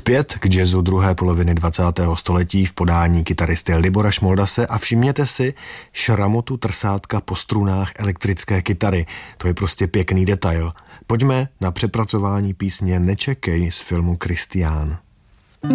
Zpět k jazzu druhé poloviny 20. století v podání kytaristy Libora Šmoldase a všimněte si šramotu trsátka po strunách elektrické kytary. To je prostě pěkný detail. Pojďme na přepracování písně Nečekej z filmu Kristián.